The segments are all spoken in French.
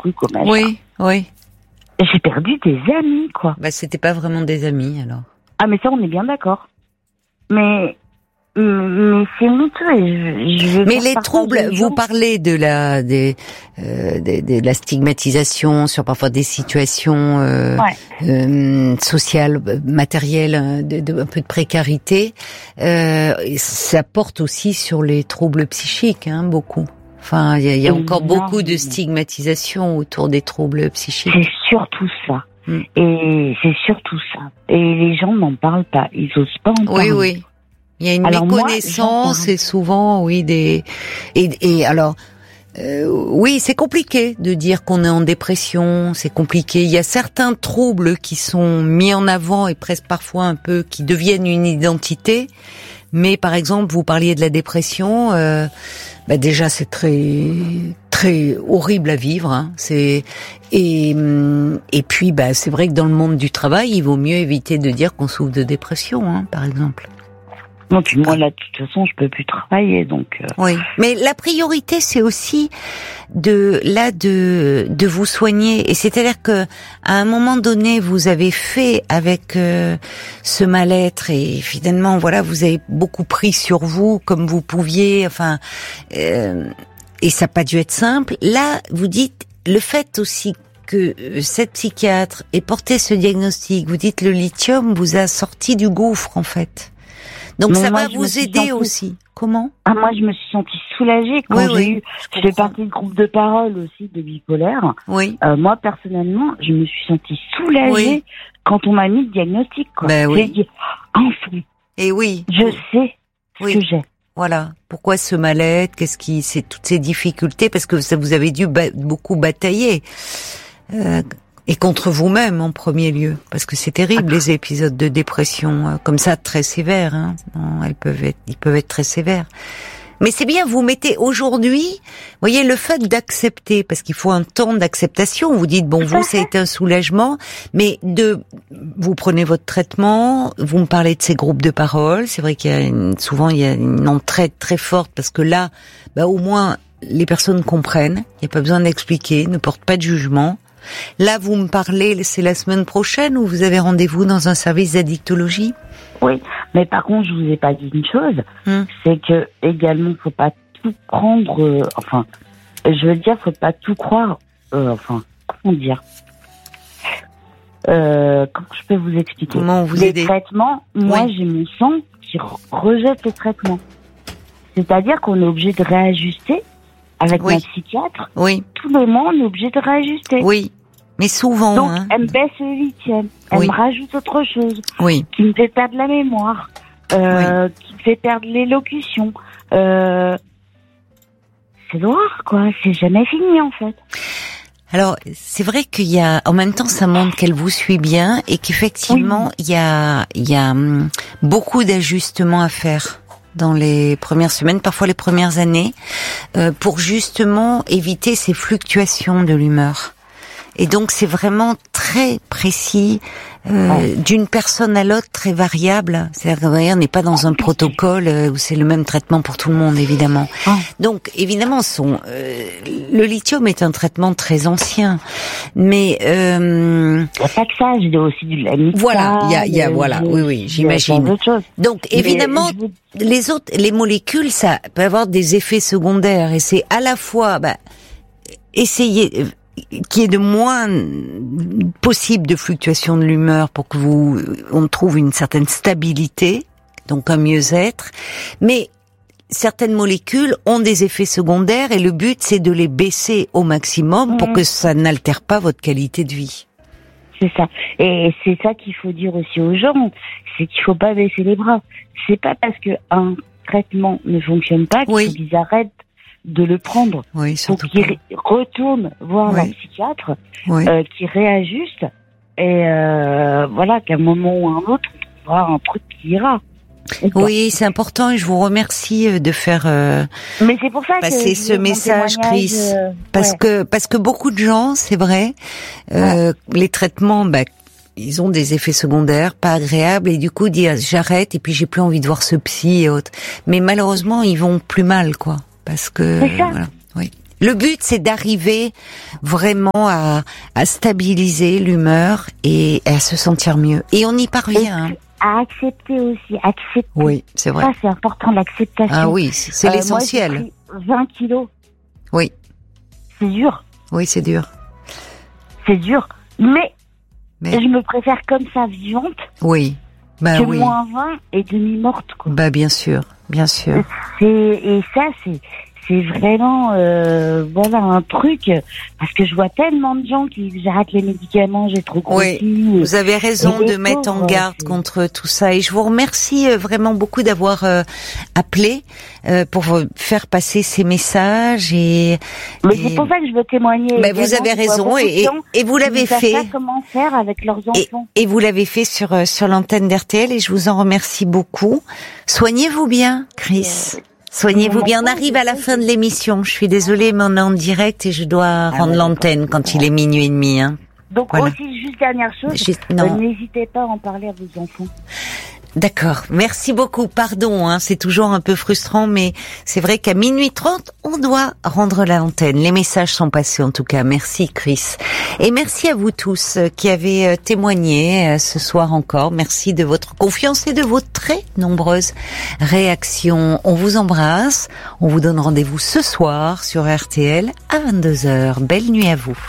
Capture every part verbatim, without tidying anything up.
truc, au machin. Oui, oui. J'ai perdu des amis, quoi. Bah, c'était pas vraiment des amis, alors. Ah, mais ça, on est bien d'accord. Mais, mais c'est honteux. Et je, je mais les troubles, les vous parlez de la, des, euh, des, des, de la stigmatisation sur parfois des situations euh, ouais. euh, sociales, matérielles, de, de, un peu de précarité. Euh, ça porte aussi sur les troubles psychiques, hein, beaucoup. Enfin, il y a, y a encore non, beaucoup de stigmatisation autour des troubles psychiques. C'est surtout ça. Mm. Et c'est surtout ça. Et les gens n'en parlent pas. Ils osent pas en parler. Oui, oui. Il y a une alors méconnaissance moi, et souvent, oui, des... Et, et alors, euh, oui, c'est compliqué de dire qu'on est en dépression, c'est compliqué. Il y a certains troubles qui sont mis en avant et presque parfois un peu, qui deviennent une identité. Mais par exemple, vous parliez de la dépression... Euh, Bah déjà c'est très très horrible à vivre, hein. C'est et et puis bah c'est vrai que dans le monde du travail, il vaut mieux éviter de dire qu'on souffre de dépression, hein, par exemple. Non, puis moi là de toute façon, je peux plus travailler, donc. Euh... Oui, mais la priorité c'est aussi de là de de vous soigner, et c'est-à-dire que à un moment donné, vous avez fait avec euh, ce mal-être, et finalement voilà, vous avez beaucoup pris sur vous comme vous pouviez, enfin, euh, et ça n'a pas dû être simple. Là, vous dites le fait aussi que cette psychiatre ait porté ce diagnostic, vous dites le lithium vous a sorti du gouffre en fait. Donc mais ça moi, va vous aider sentie... aussi. Comment? Ah, moi, je me suis sentie soulagée quand oui, j'ai oui, eu. Je fais partie du groupe de parole aussi de bipolaire. Oui. Euh, moi, personnellement, je me suis sentie soulagée oui. quand on m'a mis le diagnostic. Quoi. Ben oui. J'ai dit, enfin. Et oui. Je sais ce oui. que j'ai. Voilà. Pourquoi ce mal-être? Qu'est-ce qui, c'est toutes ces difficultés? Parce que ça vous avez dû ba- beaucoup batailler. Euh, Et contre vous-même en premier lieu, parce que c'est terrible les épisodes de dépression euh, comme ça très sévères. Hein. Non, elles peuvent être, ils peuvent être très sévères. Mais c'est bien, vous mettez aujourd'hui, vous voyez, le fait d'accepter, parce qu'il faut un temps d'acceptation. Vous dites bon, vous ça a été un soulagement, mais de, vous prenez votre traitement, vous me parlez de ces groupes de parole. C'est vrai qu'il y a une, souvent il y a une entraide très forte parce que là, bah au moins les personnes comprennent. Il n'y a pas besoin d'expliquer, ne portent pas de jugement. Là, vous me parlez, c'est la semaine prochaine où vous avez rendez-vous dans un service d'addictologie? Oui, mais par contre, je vous ai pas dit une chose, hum. c'est que également, faut pas tout prendre, euh, enfin, je veux dire, faut pas tout croire, euh, enfin, comment dire, euh, comment je peux vous expliquer? Comment vous les aider? traitements, moi, oui. j'ai mon sang qui rejette les traitements. C'est-à-dire qu'on est obligé de réajuster. Avec oui. ma psychiatre, oui. tous les mois, on est obligé de réajuster. Oui, mais souvent... Donc, hein. elle me baisse le lithium. Elle oui. me rajoute autre chose. Oui. Qui me fait perdre la mémoire. Euh, oui. Qui me fait perdre l'élocution. Euh, c'est l'horreur, quoi. C'est jamais fini, en fait. Alors, c'est vrai qu'il y a... En même temps, ça montre qu'elle vous suit bien et qu'effectivement, oui. il y a, il y a hum, beaucoup d'ajustements à faire dans les premières semaines, parfois les premières années, euh, pour justement éviter ces fluctuations de l'humeur. Et donc c'est vraiment très précis, euh, ouais. d'une personne à l'autre, très variable. C'est-à-dire qu'on n'est pas dans un protocole où c'est le même traitement pour tout le monde, évidemment. Ouais. Donc évidemment, son, euh, le lithium est un traitement très ancien, mais euh, il n'y a pas que ça. J'ai aussi du l'amicale. Voilà, il y a, il y a, voilà, oui, oui, j'imagine. Donc évidemment, vous... les autres, les molécules, ça peut avoir des effets secondaires, et c'est à la fois, bah, essayer qu'il y ait de moins possible de fluctuations de l'humeur pour que vous, on trouve une certaine stabilité, donc un mieux-être, mais certaines molécules ont des effets secondaires et le but c'est de les baisser au maximum mmh. pour que ça n'altère pas votre qualité de vie. C'est ça. Et c'est ça qu'il faut dire aussi aux gens, c'est qu'il faut pas baisser les bras. C'est pas parce que un traitement ne fonctionne pas oui. qu'ils arrêtent de le prendre. Oui, surtout pour qu'ils retournent voir oui. leur psychiatre, oui. euh, qui réajuste, et euh, voilà, qu'à un moment ou à un autre, on trouvera un truc qui ira. Oui, c'est important et je vous remercie de faire euh, Mais c'est pour ça passer que ce message, Chris, euh, parce ouais. que parce que beaucoup de gens, c'est vrai, euh, ouais. les traitements, bah, ils ont des effets secondaires pas agréables et du coup disent j'arrête et puis j'ai plus envie de voir ce psy et autres. Mais malheureusement, ils vont plus mal, quoi. Parce que c'est ça. voilà, oui. Le but, c'est d'arriver vraiment à, à stabiliser l'humeur et à se sentir mieux. Et on y parvient. Et à accepter aussi, accepter. Oui, c'est vrai. Ça, c'est important, l'acceptation. Ah oui, c'est, c'est euh, l'essentiel. Moi, j'ai pris vingt kilos. Oui. C'est dur. Oui, c'est dur. C'est dur. Mais, Mais... je me préfère comme ça, vivante. Oui. Bah, que oui. moins vingt et demi-morte, quoi. Bah, bien sûr. Bien sûr. C'est, et ça, c'est, c'est vraiment, euh, voilà, un truc, parce que je vois tellement de gens qui j'arrête les médicaments, j'ai trop grossi. Oui, vous avez raison de mettre pauvres, en garde c'est... contre tout ça. Et je vous remercie vraiment beaucoup d'avoir euh, appelé euh, pour faire passer ces messages. Et, Mais et... c'est pour ça que je veux témoigner. Mais vous avez raison et, et, et vous l'avez fait. Pas comment faire avec leurs enfants. Et, et vous l'avez fait sur sur l'antenne d'R T L et je vous en remercie beaucoup. Soignez-vous bien, Chris. Euh... Soignez-vous bien. On arrive à la fin de l'émission. Je suis désolée, mais on est en direct et je dois ah rendre ouais, l'antenne quand il est minuit et demi. Hein. Donc voilà. Aussi, juste dernière chose, juste, euh, n'hésitez pas à en parler à vos enfants. D'accord. Merci beaucoup. Pardon, hein, c'est toujours un peu frustrant, mais c'est vrai qu'à minuit trente, on doit rendre l'antenne. Les messages sont passés en tout cas. Merci Chris. Et merci à vous tous qui avez témoigné ce soir encore. Merci de votre confiance et de vos très nombreuses réactions. On vous embrasse. On vous donne rendez-vous ce soir sur R T L à vingt-deux heures. Belle nuit à vous.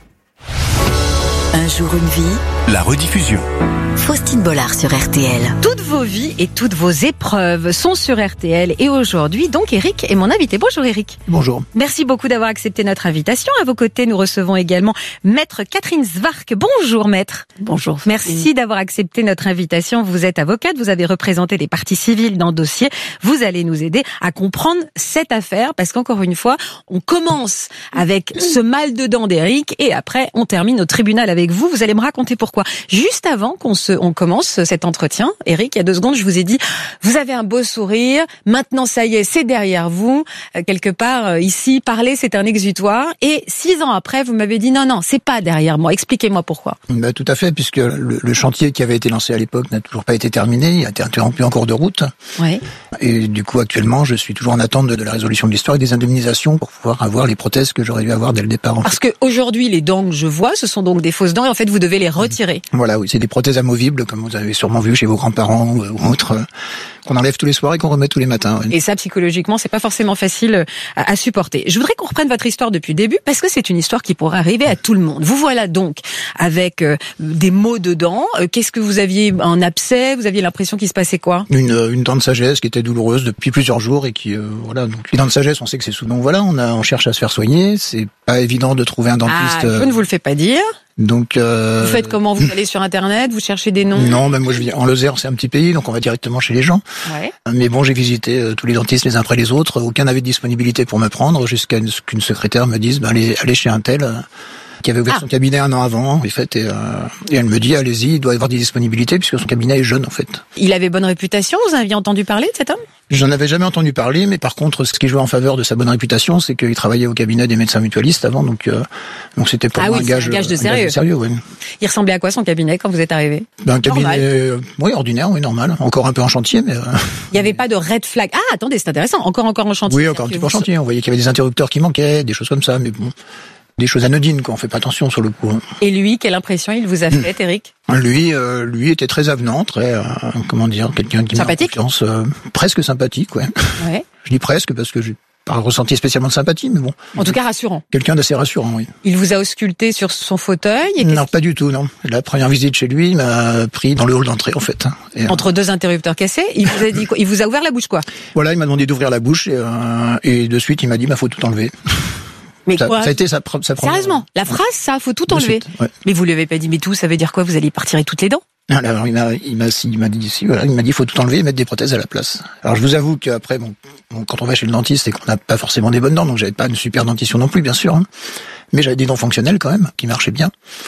Un jour une vie. La rediffusion. Faustine Bollard sur R T L. Toutes vos vies et toutes vos épreuves sont sur R T L et aujourd'hui, donc Eric est mon invité. Bonjour Eric. Bonjour. Merci beaucoup d'avoir accepté notre invitation. À vos côtés, nous recevons également Maître Catherine Zwark. Bonjour Maître. Bonjour. Merci d'avoir accepté notre invitation. Vous êtes avocate, vous avez représenté des parties civiles dans le dossier. Vous allez nous aider à comprendre cette affaire parce qu'encore une fois, on commence avec ce mal de dents d'Eric et après on termine au tribunal avec vous. Vous allez me raconter pourquoi. Juste avant qu'on se, on commence cet entretien, Eric, il y a deux secondes, je vous ai dit, vous avez un beau sourire, maintenant ça y est, c'est derrière vous, euh, quelque part euh, ici, parler c'est un exutoire, et six ans après, vous m'avez dit non, non, c'est pas derrière moi, expliquez-moi pourquoi. Bah, tout à fait, puisque le, le chantier qui avait été lancé à l'époque n'a toujours pas été terminé, il a été interrompu en cours de route, ouais. Et du coup actuellement je suis toujours en attente de, de la résolution de l'histoire et des indemnisations pour pouvoir avoir les prothèses que j'aurais dû avoir dès le départ. Parce que aujourd'hui les dents que je vois, ce sont donc des fausses dents, et en fait vous devez les retirer. Voilà, oui, c'est des prothèses amovibles, comme vous avez sûrement vu chez vos grands-parents ou, ou autres, euh, qu'on enlève tous les soirs et qu'on remet tous les matins. Oui. Et ça, psychologiquement, c'est pas forcément facile à, à supporter. Je voudrais qu'on reprenne votre histoire depuis le début, parce que c'est une histoire qui pourrait arriver à tout le monde. Vous voilà donc avec euh, des maux de dents. Euh, qu'est-ce que vous aviez, un abcès? Vous aviez l'impression qu'il se passait quoi? Une, une dent de sagesse qui était douloureuse depuis plusieurs jours et qui, euh, voilà. Donc les dents de sagesse, on sait que c'est souvent, voilà, on a, on cherche à se faire soigner. C'est pas évident de trouver un dentiste. Ah, je ne vous le fais pas dire. Donc, euh... vous faites comment? Vous allez sur Internet, vous cherchez des noms? Non, mais moi je vis en Lozère, c'est un petit pays, donc on va directement chez les gens. Ouais. Mais bon, j'ai visité euh, tous les dentistes les uns après les autres. Aucun n'avait de disponibilité pour me prendre, jusqu'à une, qu'une secrétaire me dise, bah, allez, allez chez un tel. Euh, qui avait ouvert ah. son cabinet un an avant, en fait, et, euh, et elle me dit, allez-y, il doit y avoir des disponibilités, puisque son cabinet est jeune, en fait. Il avait bonne réputation, vous en aviez entendu parler de cet homme? J'en avais jamais entendu parler, mais par contre, ce qui jouait en faveur de sa bonne réputation, c'est qu'il travaillait au cabinet des médecins mutualistes avant, donc euh, donc c'était pour ah moi oui, un, gage, un gage de un sérieux. Gage de sérieux, oui. Il ressemblait à quoi son cabinet quand vous êtes arrivé? Ben, un cabinet, euh, oui, ordinaire, oui, normal. Encore un peu en chantier, mais... Euh... Il n'y avait pas de red flag. Ah, attendez, c'est intéressant. Encore, encore en chantier. Oui, encore un petit peu en chantier. On voyait qu'il y avait des interrupteurs qui manquaient, des choses comme ça, mais bon... Des choses anodines, quoi. On fait pas attention sur le coup. Et lui, quelle impression il vous a fait, Eric? Lui, euh, lui était très avenant, très, euh, comment dire, quelqu'un qui m'a confiance, euh, presque sympathique, ouais. Ouais. Je dis presque parce que j'ai pas ressenti spécialement de sympathie, mais bon. En tout cas, rassurant. Quelqu'un d'assez rassurant, oui. Il vous a ausculté sur son fauteuil? Et non, pas du tout, non. La première visite chez lui, il m'a pris dans le hall d'entrée, en fait. Et, Entre euh... deux interrupteurs cassés, il vous a dit quoi? Il vous a ouvert la bouche, quoi? Voilà, il m'a demandé d'ouvrir la bouche et, euh, et de suite, il m'a dit, bah, faut tout enlever. Mais ça, quoi ça a été sa, sa première... Sérieusement, la phrase, ça, faut tout enlever. Suite, ouais. Mais vous lui avez pas dit, mais tout, ça veut dire quoi? Vous allez partir toutes les dents? Alors, il m'a, il m'a, il m'a dit, si, voilà, il m'a dit, faut tout enlever et mettre des prothèses à la place. Alors, je vous avoue qu'après, bon, bon quand on va chez le dentiste, c'est qu'on n'a pas forcément des bonnes dents, donc j'avais pas une super dentition non plus, bien sûr, hein. Mais j'avais des dents fonctionnelles quand même, qui marchaient bien.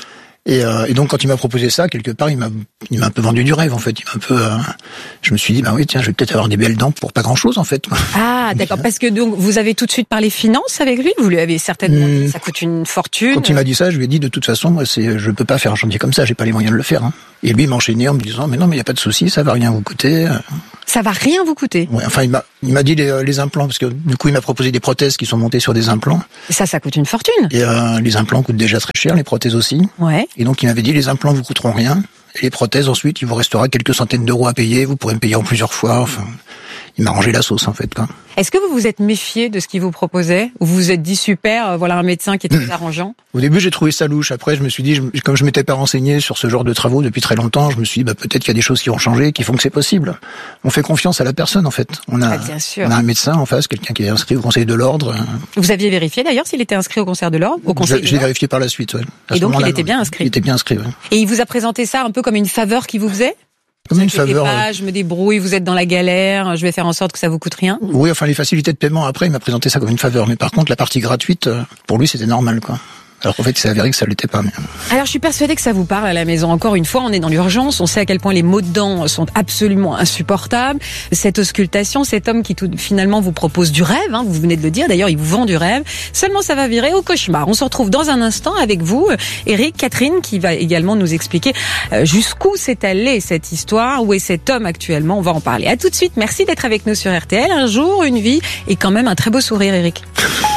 Et, euh, et donc quand il m'a proposé ça, quelque part, il m'a, il m'a un peu vendu du rêve en fait. Il m'a un peu, euh, je me suis dit bah oui tiens, je vais peut-être avoir des belles dents pour pas grand chose en fait. Ah d'accord, parce que donc vous avez tout de suite parlé finances avec lui. Vous lui avez certainement dit Mmh. ça coûte une fortune. Quand il m'a dit ça, je lui ai dit de toute façon, moi c'est, je peux pas faire un chantier comme ça, j'ai pas les moyens de le faire. Hein. Et lui il m'a enchaîné en me disant mais non mais il y a pas de souci, ça va rien vous coûter. Ça va rien vous coûter. Ouais, enfin il m'a, il m'a dit les, les implants parce que du coup il m'a proposé des prothèses qui sont montées sur des implants. Et ça, ça coûte une fortune. Et euh, les implants coûtent déjà très cher, les prothèses aussi. Ouais. Et donc il m'avait dit les implants vous coûteront rien. Et les prothèses ensuite, il vous restera quelques centaines d'euros à payer. Vous pourrez me payer en plusieurs fois. Enfin, il m'a rangé la sauce en fait. Quoi. Est-ce que vous vous êtes méfié de ce qu'il vous proposait ou vous vous êtes dit super, euh, voilà un médecin qui est très arrangeant? Au début, j'ai trouvé ça louche. Après, je me suis dit, je, comme je m'étais pas renseigné sur ce genre de travaux depuis très longtemps, je me suis dit, bah, peut-être qu'il y a des choses qui ont changé, qui font que c'est possible. On fait confiance à la personne, en fait. On a, Ah, bien sûr. on a un médecin en face, quelqu'un qui est inscrit au Conseil de l'Ordre. Vous aviez vérifié d'ailleurs s'il était inscrit au concert de l'ordre, au conseil Je, de je l'ai l'ordre. vérifié par la suite. Ouais. À Et ce donc, il moment-là, était bien inscrit. Il était bien inscrit. Ouais. Et il vous a présenté ça un peu comme une faveur qu'il vous faisait? Comme Vous une inquiétez faveur. pas, je me débrouille, vous êtes dans la galère, je vais faire en sorte que ça vous coûte rien. Oui, enfin les facilités de paiement. Après, il m'a présenté ça comme une faveur. Mais par contre, la partie gratuite, pour lui, c'était normal, quoi. Alors qu'en fait, il s'est avéré que ça l'était pas. Mais... Alors, je suis persuadée que ça vous parle à la maison. Encore une fois, on est dans l'urgence. On sait à quel point les maux de dents sont absolument insupportables. Cette auscultation, cet homme qui tout, finalement vous propose du rêve, hein, vous venez de le dire. D'ailleurs, il vous vend du rêve. Seulement, ça va virer au cauchemar. On se retrouve dans un instant avec vous, Eric, Catherine, qui va également nous expliquer jusqu'où s'est allée cette histoire, où est cet homme actuellement. On va en parler. À tout de suite. Merci d'être avec nous sur R T L. Un jour, une vie et quand même un très beau sourire, Eric.